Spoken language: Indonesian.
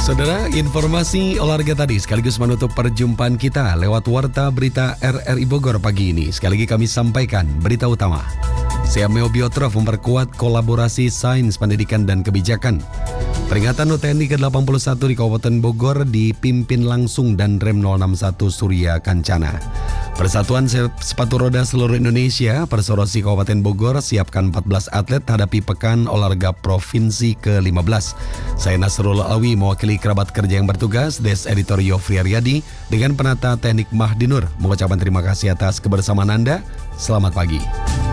Saudara, informasi olahraga tadi sekaligus menutup perjumpaan kita lewat Warta Berita RRI Bogor pagi ini. Sekali lagi kami sampaikan berita utama. Siameo Biotrof memperkuat kolaborasi sains pendidikan dan kebijakan. Peringatan UTNI ke-81 di Kabupaten Bogor dipimpin langsung dan Rem 061 Surya Kancana. Persatuan Sepatu Roda Seluruh Indonesia, Persorosi Kabupaten Bogor, siapkan 14 atlet hadapi Pekan Olahraga Provinsi ke-15. Saya Nasrul Alwi mewakili kerabat kerja yang bertugas, Des Editor Yofri Aryadi, dengan penata teknik Mahdinur, mengucapkan terima kasih atas kebersamaan Anda. Selamat pagi.